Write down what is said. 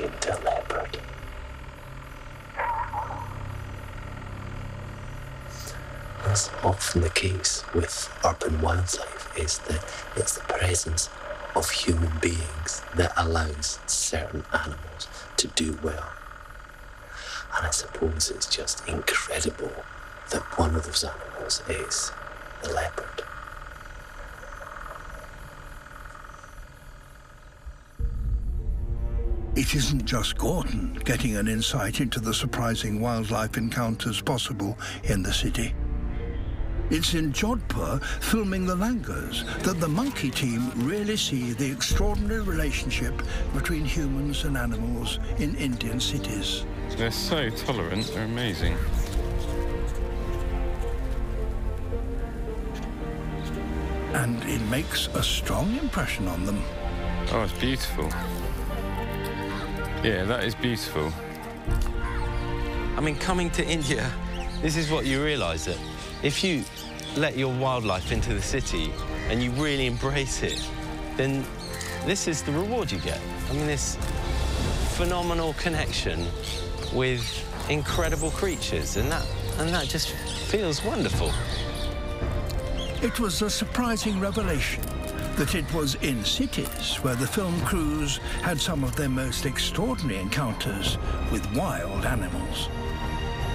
into a leopard. As often the case with urban wildlife is that it's the presence of human beings that allows certain animals to do well. And I suppose it's just incredible that one of those animals is the leopard. It isn't just Gordon getting an insight into the surprising wildlife encounters possible in the city. It's in Jodhpur, filming the langurs, that the monkey team really see the extraordinary relationship between humans and animals in Indian cities. They're so tolerant, they're amazing. And it makes a strong impression on them. Oh, it's beautiful. Yeah, that is beautiful. I mean, coming to India, this is what you realise, that if you let your wildlife into the city and you really embrace it, then this is the reward you get. I mean, this phenomenal connection with incredible creatures, and that just feels wonderful. It was a surprising revelation that it was in cities where the film crews had some of their most extraordinary encounters with wild animals.